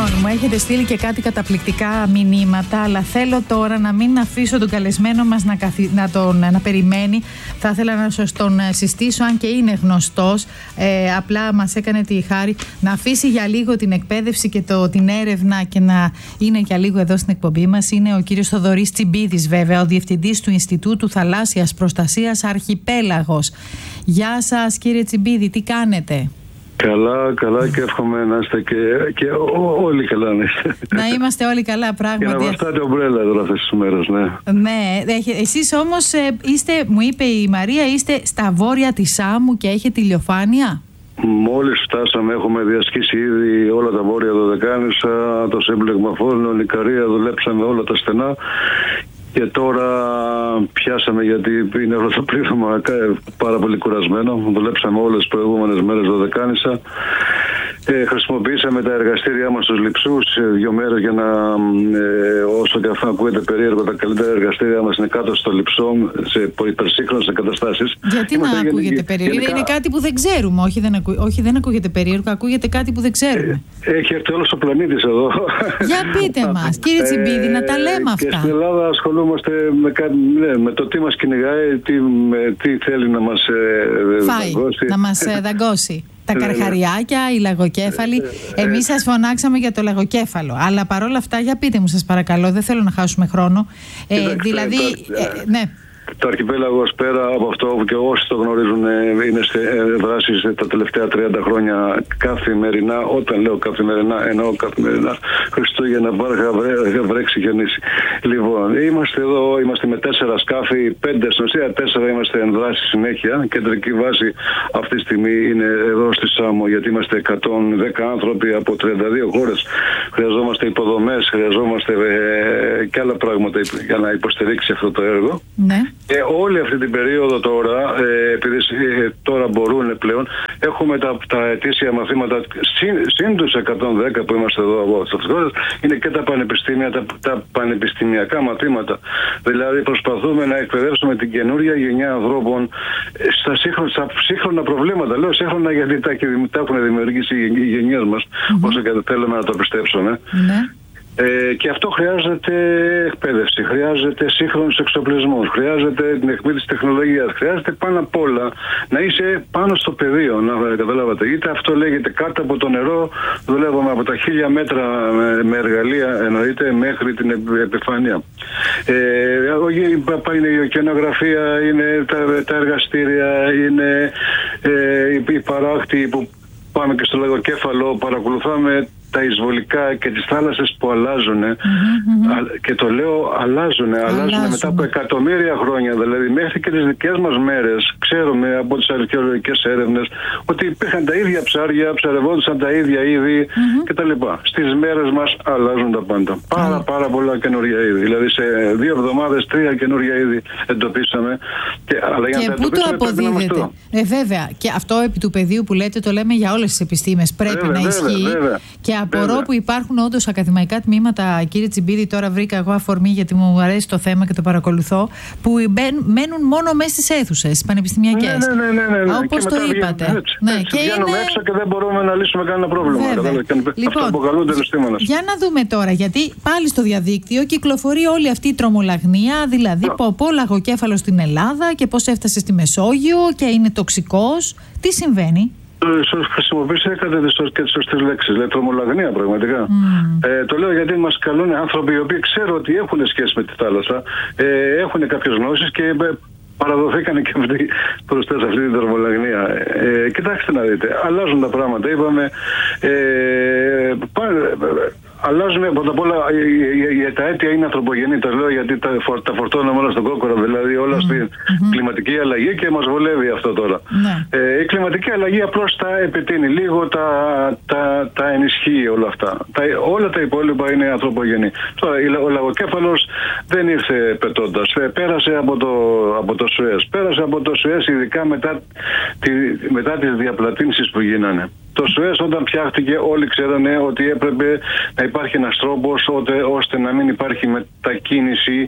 Λοιπόν, μου έχετε στείλει και κάτι καταπληκτικά μηνύματα, αλλά θέλω τώρα να μην αφήσω τον καλεσμένο μας να περιμένει. Θα ήθελα να σας τον συστήσω, αν και είναι γνωστός. Απλά μας έκανε τη χάρη να αφήσει για λίγο την εκπαίδευση και την έρευνα και να είναι για λίγο εδώ στην εκπομπή μας. Είναι ο κύριος Θοδωρής Τσιμπίδης, βέβαια, ο Διευθυντής του Ινστιτούτου Θαλάσσιας Προστασίας Αρχιπέλαγος. Γεια σας, κύριε Τσιμπίδη, τι κάνετε? Καλά και εύχομαι να είστε και όλοι καλά να είστε. Να είμαστε όλοι καλά, πράγματι. Και να βαστάτε ομπρέλα τώρα αυτές τις μέρες, ναι. Ναι, εσείς όμως είστε, μου είπε η Μαρία, είστε στα βόρεια της Σάμου και έχετε ηλιοφάνεια. Μόλις φτάσαμε, έχουμε διασχίσει ήδη όλα τα βόρεια Δωδεκάνησα, το σύμπλεγμα Φόλνων, Ικαρία, δουλέψαμε όλα τα στενά. Και τώρα πιάσαμε, γιατί είναι όλο το πλήρωμα πάρα πολύ κουρασμένο. Δουλέψαμε όλες τις προηγούμενες μέρες Δωδεκάνησα. Χρησιμοποιήσαμε τα εργαστήριά μας στους Λειψούς 2 μέρες για να, όσο και αυτό ακούγεται περίεργο, τα καλύτερα εργαστήριά μας είναι κάτω στο Λειψό, σε υπερσύγχρονες εγκαταστάσεις. Γιατί να ακούγεται περίεργο? Είναι κάτι που δεν ξέρουμε. Όχι, δεν ακούγεται περίεργο, ακούγεται κάτι που δεν ξέρουμε. Έχει έρθει όλος ο πλανήτης εδώ. Για πείτε μας, κύριε Τσιμπίδη, να τα λέμε αυτά. Και στην Ελλάδα ασχολούμαστε με το τι μας κυνηγάει, τι θέλει να μας δαγκώσει. Να μας δαγκώσει. Τα καρχαριάκια, οι λαγοκέφαλοι. Εμείς σας φωνάξαμε για το λαγοκέφαλο. Αλλά παρόλα αυτά, για πείτε μου, σας παρακαλώ, δεν θέλω να χάσουμε χρόνο. Ναι. Το αρχιπέλαγος, πέρα από αυτό και όσοι το γνωρίζουν, είναι σε δράσεις τα τελευταία 30 χρόνια καθημερινά. Όταν λέω καθημερινά, εννοώ καθημερινά. Χριστούγεννα, Βάργα, βρέξει, γεννήσει. Λοιπόν, είμαστε εδώ, είμαστε με 4 σκάφη, 5 στην ουσία, 4 είμαστε εν δράση συνέχεια. Κεντρική βάση αυτή τη στιγμή είναι εδώ στη Σάμο, γιατί είμαστε 110 άνθρωποι από 32 χώρες. Χρειαζόμαστε υποδομές, χρειαζόμαστε και άλλα πράγματα για να υποστηρίξει αυτό το έργο. Ναι. Όλη αυτή την περίοδο τώρα, επειδή τώρα μπορούν πλέον, έχουμε τα ετήσια μαθήματα συν τους 110 που είμαστε εδώ από αυτές τις χώρες, είναι και τα πανεπιστήμια, τα πανεπιστημιακά μαθήματα. Δηλαδή προσπαθούμε να εκπαιδεύσουμε την καινούργια γενιά ανθρώπων στα σύγχρονα προβλήματα. Λέω σύγχρονα γιατί τα έχουν δημιουργήσει οι γενιές μας, όσο και θέλουμε να το πιστέψουμε. Και αυτό χρειάζεται εκπαίδευση, χρειάζεται σύγχρονους εξοπλισμούς, χρειάζεται την εκμετάλλευση της τεχνολογίας, χρειάζεται πάνω απ' όλα να είσαι πάνω στο πεδίο, να καταλάβατε. Είτε αυτό λέγεται κάτω από το νερό, δουλεύουμε από τα 1000 μέτρα με εργαλεία, εννοείται, μέχρι την επιφάνεια. Είναι η ωκεανογραφία, είναι τα εργαστήρια, είναι οι παράκτοι που πάμε και στο λαγοκέφαλο, παρακολουθάμε τα εισβολικά και τις θάλασσες που αλλάζουν. Και το λέω αλλάζουν μετά από εκατομμύρια χρόνια. Δηλαδή μέχρι και τις δικές μας μέρες ξέρουμε από τις αρχαιολογικές έρευνες ότι υπήρχαν τα ίδια ψάρια, ψαρευόντουσαν τα ίδια είδη κτλ. Στις μέρες μας αλλάζουν τα πάντα. Πάρα πολλά καινούργια είδη. Δηλαδή σε 2 εβδομάδες 3 καινούργια είδη εντοπίσαμε. Αλλά για να πού το αποδίδεται? Βέβαια. Και αυτό επί του πεδίου που λέτε το λέμε για όλες τις επιστήμες. Πρέπει να ισχύει. Και απορώ που υπάρχουν όντως ακαδημαϊκά τμήματα, κύριε Τσιμπίδη, τώρα βρήκα εγώ αφορμή γιατί μου αρέσει το θέμα και το παρακολουθώ, που μένουν μόνο μέσα στις αίθουσες πανεπιστημιακές. Ναι. Όπως το είπατε. Και βγαίνουμε έξω και δεν μπορούμε να λύσουμε κανένα πρόβλημα. Λοιπόν, αυτό αποκαλούνται επιστήμονες. Για να δούμε τώρα, γιατί πάλι στο διαδίκτυο κυκλοφορεί όλη αυτή η τρομολαγνία, δηλαδή λαγοκέφαλο στην Ελλάδα και πώς έφτασε στη Μεσόγειο και είναι τοξικός. Τι συμβαίνει? Χρησιμοποιήσατε και τις σωστές λέξεις. Λέει τρομολαγνία πραγματικά. Το λέω γιατί μας καλούν άνθρωποι οι οποίοι ξέρουν ότι έχουν σχέση με τη θάλασσα, έχουν κάποιες γνώσεις και παραδοθήκαν και αυτοί μπροστά σε αυτή την τρομολαγνία. Κοιτάξτε να δείτε, αλλάζουν τα πράγματα. Είπαμε, αλλάζουν πρώτα απ' όλα, τα αίτια είναι ανθρωπογενή. Τα λέω γιατί τα φορτώνουμε όλα στον κόκορα, δηλαδή όλα στην κλιματική αλλαγή και μας βολεύει αυτό τώρα. Η κλιματική αλλαγή απλώς τα επιτείνει λίγο, τα ενισχύει όλα αυτά. Όλα τα υπόλοιπα είναι ανθρωπογενή. Τώρα, ο λαγοκέφαλος δεν ήρθε πετώντας. Πέρασε από το Σουέζ. Πέρασε από το Σουέζ, ειδικά μετά τις διαπλατύνσεις που γίνανε. Το Σουέζ όταν φτιάχτηκε όλοι ξέρανε ότι έπρεπε να υπάρχει ένας τρόπος ώστε να μην υπάρχει μετακίνηση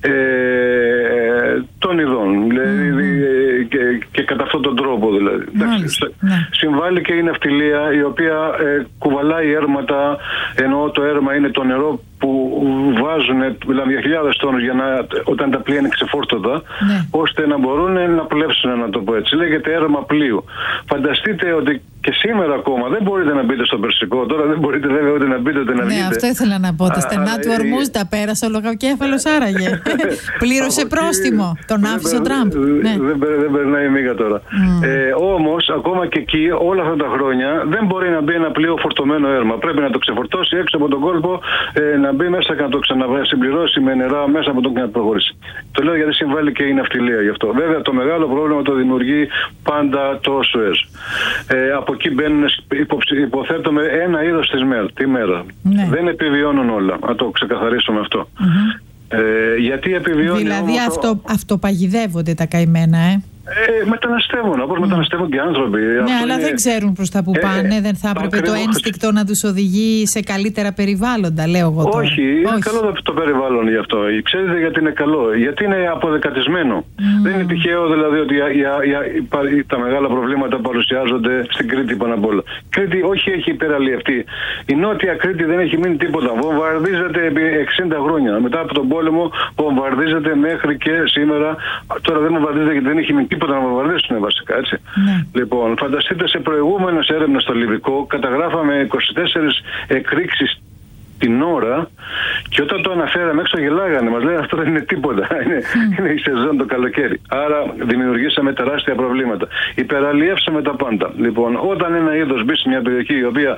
των ειδών. Δηλαδή, και κατά αυτόν τον τρόπο δηλαδή. Συμβάλλει και η ναυτιλία η οποία κουβαλάει έρματα, ενώ το έρμα είναι το νερό που βάζουν δηλαδή για χιλιάδες τόνους όταν τα πλοία είναι ξεφόρτωτα, ώστε να μπορούν να πλεύσουν, να το πω έτσι. Λέγεται έρμα πλοίου. Φανταστείτε ότι και σήμερα ακόμα δεν μπορείτε να μπείτε στο Περσικό. Τώρα δεν μπορείτε βέβαια ούτε να μπείτε ούτε να βγείτε. Ναι, αυτό ήθελα να πω. Τα στενά του Ορμούζ τα πέρασε ο λογοκέφαλος άραγε. Πλήρωσε πρόστιμο. Τον άφησε ο Τραμπ. Δεν περνάει η μίγα τώρα. Όμως ακόμα και εκεί όλα αυτά τα χρόνια δεν μπορεί να μπει ένα πλοίο φορτωμένο έρμα. Πρέπει να το ξεφορτώσει έξω από τον κόλπο, να μπει μέσα και να το ξανασυμπληρώσει με νερά μέσα από τον και να προχωρήσει. Το λέω γιατί συμβάλλει και η ναυτιλία γι' αυτό. Βέβαια το μεγάλο πρόβλημα το δημιουργεί πάντα το Σουέζ. Από εκεί μπαίνουν, υποθέτουμε, ένα είδος τη μέρα. Ναι. Δεν επιβιώνουν όλα. Να το ξεκαθαρίσουμε αυτό. Γιατί επιβιώνει δηλαδή αυτοπαγιδεύονται τα καημένα, μεταναστεύουν, όπως μεταναστεύουν και οι άνθρωποι. Ναι, αλλά δεν ξέρουν προς τα που πάνε. Δεν θα έπρεπε το ένστικτο να τους οδηγεί σε καλύτερα περιβάλλοντα, λέω εγώ τώρα. Όχι, είναι καλό το περιβάλλον γι' αυτό. Ξέρετε γιατί είναι καλό? Γιατί είναι αποδεκατισμένο. Δεν είναι τυχαίο δηλαδή ότι τα μεγάλα προβλήματα παρουσιάζονται στην Κρήτη πάνω απ' όλα. Κρήτη όχι έχει υπεραλλιευτεί. Η Νότια Κρήτη δεν έχει μείνει τίποτα. Βομβαρδίζεται επί 60 χρόνια. Μετά από τον πόλεμο βομβαρδίζεται μέχρι και σήμερα. Τώρα δεν βομβαρδίζεται γιατί δεν έχει μείνει τίποτα να βομβαρδίσουν βασικά, έτσι. Λοιπόν, φανταστείτε σε προηγούμενες έρευνες στο Λιβικό καταγράφαμε 24 εκρήξεις την ώρα και όταν το αναφέραμε έξω γελάγανε. Μας λένε αυτό δεν είναι τίποτα. Είναι η σεζόν το καλοκαίρι. Άρα δημιουργήσαμε τεράστια προβλήματα. Υπεραλλιεύσαμε τα πάντα. Λοιπόν, όταν ένα είδος μπει σε μια περιοχή η οποία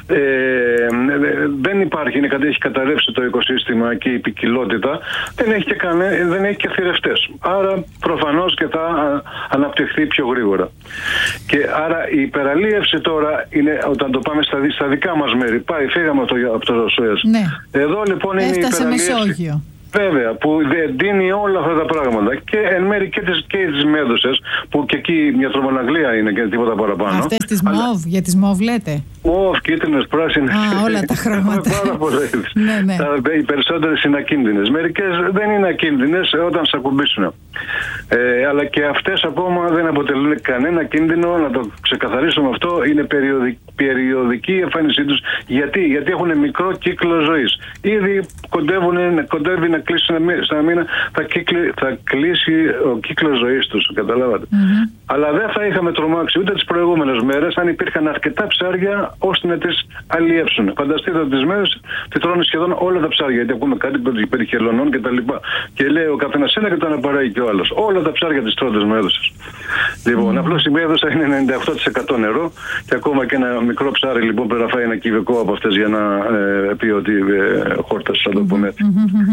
δεν υπάρχει, έχει καταρρεύσει το οικοσύστημα και η ποικιλότητα, δεν έχει και θηρευτές. Άρα προφανώς και θα αναπτυχθεί πιο γρήγορα. Και άρα η υπεραλλίευση τώρα είναι όταν το πάμε στα δικά μας μέρη. Φύγαμε από το Σουέζ. Ναι. Εδώ λοιπόν είναι η υπεραλλίευση. Μεσόγειο. Βέβαια, που δίνει όλα αυτά τα πράγματα και εν μέρει και τις Μέδουσες, που και εκεί μια τρομοναγλία είναι και τίποτα παραπάνω. Αυτές τις μοβ, για τις μοβ λέτε? Μοβ, κίτρινες, πράσινες. Όλα τα χρώματα. Πάρα πολλά είδη. Ναι. Οι περισσότερες είναι ακίνδυνες. Μερικές δεν είναι ακίνδυνες όταν σε ακουμπήσουν. Αλλά και αυτές ακόμα δεν αποτελούν κανένα κίνδυνο, να το ξεκαθαρίσουμε αυτό. Είναι περιοδική η εμφάνισή τους. Γιατί έχουν μικρό κύκλο ζωής. Ήδη κοντεύει να κλείσει ένα μήνα, θα κλείσει ο κύκλος ζωής τους, καταλάβατε. Αλλά δεν θα είχαμε τρομάξει ούτε τις προηγούμενες μέρες αν υπήρχαν αρκετά ψάρια ώστε να τις αλλιεύσουν. Φανταστείτε ότι τις μέρες τη τρώνε σχεδόν όλα τα ψάρια, γιατί ακούμε κάτι περί χελωνών και τα λοιπά. Και λέει ο καθένας ένα και το αναπαράγει και ο άλλος. Όλα τα ψάρια τις τρώνε τις Μέδουσες. Λοιπόν, απλώς η Μέδουσα είναι 98% νερό και ακόμα και ένα μικρό ψάρι λοιπόν πρέπει να φάει ένα κυβικό από αυτές για να πει ότι χόρτασε, θα το πούμε έτσι.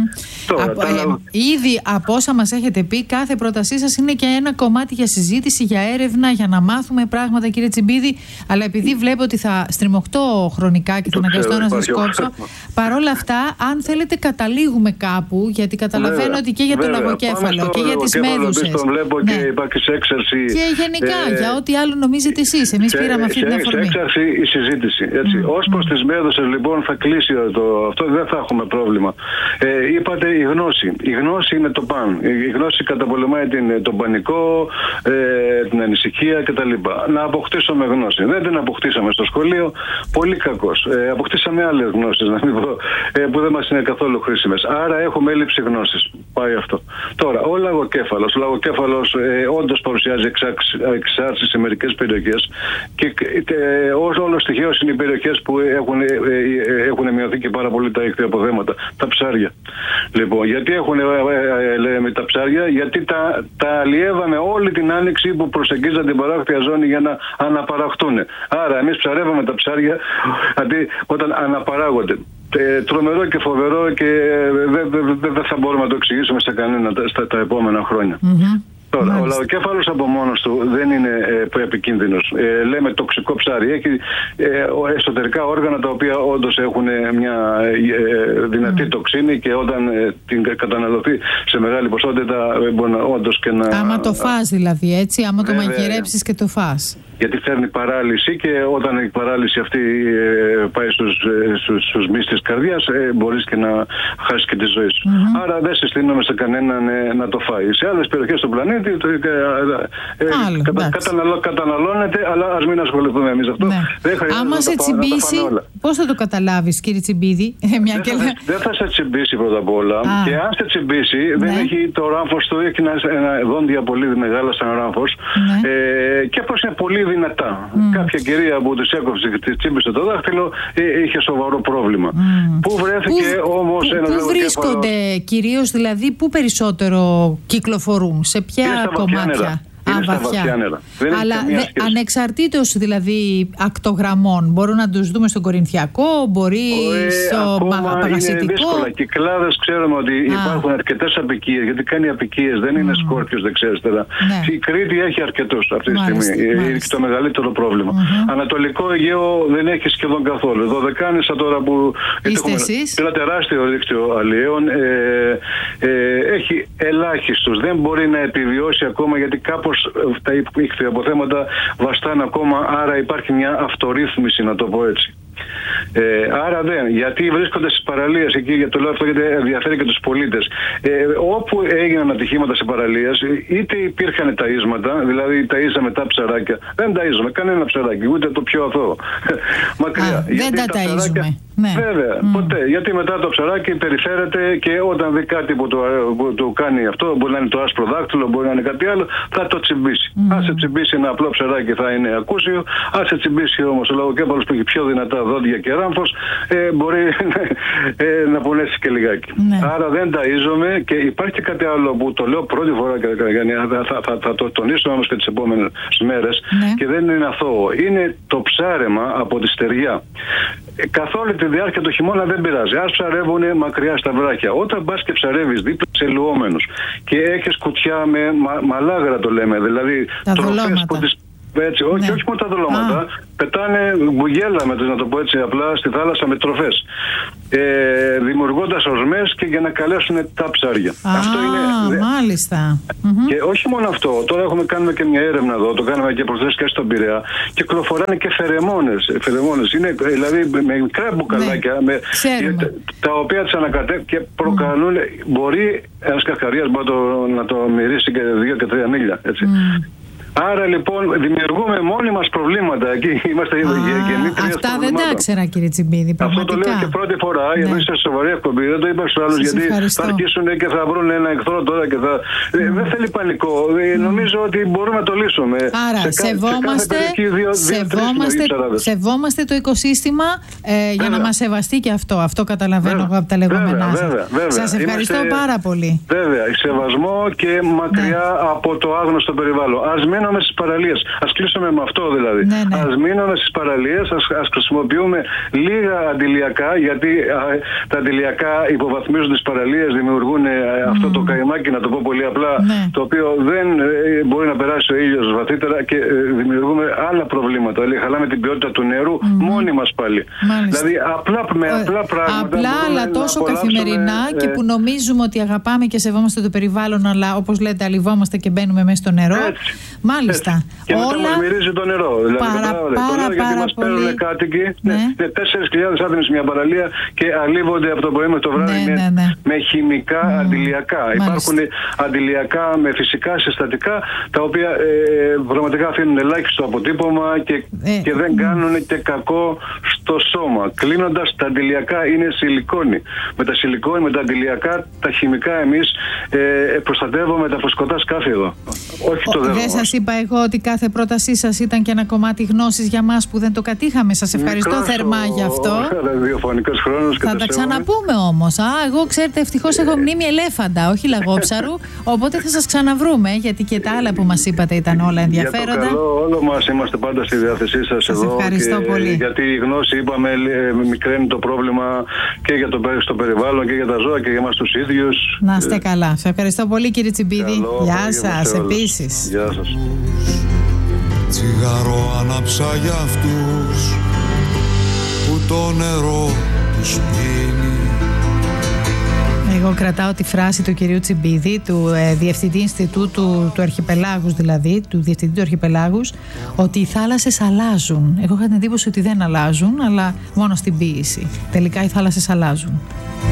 Ήδη από όσα μας έχετε πει, κάθε πρότασή σας είναι και ένα κομμάτι για συζήτηση, για έρευνα, για να μάθουμε πράγματα, κύριε Τσιμπίδη. Αλλά επειδή βλέπω ότι θα στριμωχτώ χρονικά και θα αναγκαστώ να σας κόψω, παρόλα αυτά, αν θέλετε, καταλήγουμε κάπου, γιατί καταλαβαίνω ότι και για το λαγοκέφαλο και για τις Μέδουσες. Τον βλέπω και υπάρχει σε έξαρση. Και γενικά για ό,τι άλλο νομίζετε εσείς. Εμείς πήραμε αυτή την αφορμή. Σε έξαρση η συζήτηση. Ως προς τις Μέδουσες, λοιπόν, θα κλείσει αυτό, δεν θα έχουμε πρόβλημα. Είπατε η γνώση. Η γνώση είναι το παν. Η γνώση καταπολεμάει τον πανικό, την ανησυχία κτλ. Να αποκτήσουμε γνώση. Δεν την αποκτήσαμε στο σχολείο. Πολύ κακώς. Αποκτήσαμε άλλες γνώσεις, να μην πω, που δεν μας είναι καθόλου χρήσιμες. Άρα έχουμε έλλειψη γνώσης. Πάει αυτό. Τώρα, ο λαγοκέφαλος όντως παρουσιάζει εξάρσεις σε μερικές περιοχές και όλο στοιχείως είναι οι περιοχές που έχουν μειωθεί και πάρα πολύ τα ηχθειοποθέματα, τα ψάρια. Λοιπόν, γιατί έχουν τα ψάρια? Γιατί τα αλλιεύαμε όλη την άνοιξη που προσεγγίζαν την παράκτια ζώνη για να αναπαραχτούν. Άρα εμείς ψαρεύαμε τα ψάρια αντί όταν αναπαράγονται. Τρομερό και φοβερό και δεν θα μπορούμε να το εξηγήσουμε σε κανένα τα επόμενα χρόνια. Τώρα, ο λαδοκέφαλος από μόνος του δεν είναι επικίνδυνος. Λέμε τοξικό ψάρι. Έχει εσωτερικά όργανα τα οποία όντως έχουν μια δυνατή τοξίνη και όταν την καταναλωθεί σε μεγάλη ποσότητα μπορεί όντως και να... Άμα το φας δηλαδή, έτσι, άμα το μαγειρέψεις και το φας. Γιατί φέρνει παράλυση και όταν η παράλυση αυτή πάει στους μυς της καρδιάς μπορείς και να χάσεις και τη ζωή σου. Άρα δεν συστήνουμε σε κανέναν να το φάει. Σε άλλες περιοχές του πλανήτη καταναλώνεται, αλλά ας μην ασχοληθούμε εμείς αυτό. Ναι. Άμα σε τσιμπήσει, πώς θα το καταλάβεις, κύριε Τσιμπίδη? Δεν θα σε τσιμπήσει πρώτα απ' όλα. Και αν σε τσιμπήσει, δεν έχει το ράμφος του, έχει ένα δόντια πολύ μεγάλα σαν ράμφος και πως είναι πολύ δυνατά. Κάποια κυρία που της έκοψε και της τσίμπησε το δάχτυλο είχε σοβαρό πρόβλημα. Πού βρέθηκε όμως ένα λαδοκέφαλος? Πού βρίσκονται κυρίως, δηλαδή, πού περισσότερο κυκλοφορούν, σε ποια κομμάτια? Είναι στα βαθιά νερά. Αλλά ανεξαρτήτως δηλαδή ακτογραμμών, μπορούν να τους δούμε στον Κορινθιακό, μπορεί στο Παγασιτικό. Είναι δύσκολα. Κυκλάδες ξέρουμε ότι υπάρχουν αρκετές απικίες, γιατί κάνει απικίες, δεν είναι σκόρπιος δεξιά-αριστερά. Η Κρήτη έχει αρκετούς αυτή τη στιγμή. Είναι το μεγαλύτερο πρόβλημα. Ανατολικό Αιγαίο δεν έχει σχεδόν καθόλου. Δωδεκάνησα τώρα που έχουμε ένα τεράστιο δίκτυο αλλιέων, έχει ελάχιστους. Δεν μπορεί να επιβιώσει ακόμα γιατί κάπως τα ηχθειοποθέματα βαστάνε ακόμα, άρα υπάρχει μια αυτορύθμιση, να το πω έτσι. Άρα δεν, γιατί βρίσκονται στις παραλίες εκεί, για το λέω αυτό γιατί ενδιαφέρει και τους πολίτες. Όπου έγιναν ατυχήματα σε παραλίες, είτε υπήρχαν ταΐσματα, δηλαδή ταΐσαμε τα ψαράκια. Δεν ταΐζουμε κανένα ψαράκι, ούτε το πιο αθώο. Μακριά. Δεν τα ταΐζουμε. Ναι. Βέβαια, ποτέ. Γιατί μετά το ψαράκι περιφέρεται και όταν δει κάτι που του κάνει αυτό, μπορεί να είναι το άσπρο δάκτυλο, μπορεί να είναι κάτι άλλο, θα το τσιμπήσει. Αν σε τσιμπήσει ένα απλό ψαράκι θα είναι ακούσιο, αν σε τσιμπήσει όμως ο λαδοκέφαλος που έχει πιο δυνατά δόντια και ράμφος, μπορεί να πονέσει και λιγάκι. Ναι. Άρα δεν ταΐζομαι και υπάρχει και κάτι άλλο που το λέω πρώτη φορά και θα το τονίσω όμως και τις επόμενες μέρες και δεν είναι αθώο. Είναι το ψάρεμα από τη στεριά. Καθ' όλη τη διάρκεια του χειμώνα δεν πειράζει. Ας ψαρεύουν μακριά στα βράχια. Όταν πας και ψαρεύεις δίπλα σε λουόμενους και έχεις κουτιά με μαλάγρα, το λέμε, δηλαδή τροφές που τις... Έτσι, όχι μόνο τα δολώματα, πετάνε μπουγέλα να το πω έτσι απλά στη θάλασσα με τροφές, δημιουργώντας οσμές και για να καλέσουν τα ψάρια. Αυτό είναι. Μάλιστα. Και όχι μόνο αυτό, τώρα κάνουμε και μια έρευνα εδώ, το κάναμε και προχθές και στον Πειραιά, κυκλοφοράνε και φερεμόνες. Είναι δηλαδή με μικρά μπουκαλάκια τα οποία τις ανακατεύουν και προκαλούν. Μπορεί ένας καρκαρίας να το μυρίσει και 2 και 3 μίλια. Έτσι. Άρα λοιπόν δημιουργούμε μόνοι μας προβλήματα. Εκεί είμαστε γεννήτριες. Αυτά δεν τα ήξερα, κύριε Τσιμπίδη. Αυτό το λέω και πρώτη φορά, γιατί είστε σοβαρή εκπομπή. Δεν το είπα στους άλλους, γιατί θα αρχίσουν και θα βρουν ένα εχθρό τώρα και θα. Δεν θέλει πανικό. Νομίζω ότι μπορούμε να το λύσουμε. Άρα σεβόμαστε το οικοσύστημα για να μας σεβαστεί και αυτό. Αυτό καταλαβαίνω εγώ από τα λεγόμενά σας. Σας ευχαριστώ πάρα πολύ. Βέβαια, σεβασμό και μακριά από το άγνωστο περιβάλλον. Μείνουμε στις παραλίες. Ας κλείσουμε με αυτό δηλαδή. Ας μείνουμε στις παραλίες, ας χρησιμοποιούμε λίγα αντιλιακά, γιατί τα αντιλιακά υποβαθμίζουν τις παραλίες, δημιουργούν αυτό το καημάκι, να το πω πολύ απλά, το οποίο δεν μπορεί να περάσει ο ήλιος βαθύτερα και δημιουργούμε άλλα προβλήματα. Δηλαδή χαλάμε την ποιότητα του νερού μόνοι μας πάλι. Δηλαδή με απλά πράγματα. Απλά, αλλά τόσο καθημερινά και που νομίζουμε ότι αγαπάμε και σεβόμαστε το περιβάλλον, αλλά όπως λέτε, αλιβόμαστε και μπαίνουμε μέσα στο νερό. Μάλιστα. Και μετά μας μυρίζει το νερό. Δηλαδή, γιατί μας παίρνουν κάτοικοι. Είναι 4.000 άτομοι σε μια παραλία και αλίβονται από το πρωί μέχρι το βράδυ με χημικά αντιλιακά. Υπάρχουν αντιλιακά με φυσικά συστατικά, τα οποία πραγματικά αφήνουν ελάχιστο αποτύπωμα και δεν κάνουν και κακό στο σώμα. Κλείνοντας, τα αντιλιακά είναι σιλικόνη. Με τα σιλικόνη, με τα αντιλιακά, τα χημικά εμείς προστατεύουμε τα φωσκωτά σκάφη εδώ. Όχι το δέρμα. Δεν σας είπα εγώ ότι κάθε πρότασή σας ήταν και ένα κομμάτι γνώσης για μας που δεν το κατήχαμε. Σας ευχαριστώ θερμά γι' αυτό. Θα τα ξαναπούμε όμως. Εγώ ξέρετε, ευτυχώς έχω μνήμη ελέφαντα, όχι λαγόψαρου. Οπότε θα σας ξαναβρούμε, γιατί και τα άλλα που μας είπατε ήταν όλα ενδιαφέροντα. Για το καλό, όλο μας είμαστε πάντα στη διάθεσή σας εδώ. Σας ευχαριστώ πολύ. Γιατί η γνώση, είπαμε, μικραίνει το πρόβλημα και για το περιβάλλον και για τα ζώα και για εμάς τους ίδιους. Να είστε καλά. Σας ευχαριστώ πολύ, κύριε Τσιμπίδη. Γεια σας. Επίσης. Γεια σας. Τσιγάρο άναψα για αυτούς που το νερό τους πίνει. Εγώ κρατάω τη φράση του κυρίου Τσιμπίδη, του Διευθυντή Ινστιτούτου του Αρχιπελάγους, δηλαδή, του Διευθυντή του Αρχιπελάγους, ότι οι θάλασσες αλλάζουν. Εγώ είχα την εντύπωση ότι δεν αλλάζουν, αλλά μόνο στην ποίηση. Τελικά οι θάλασσες αλλάζουν.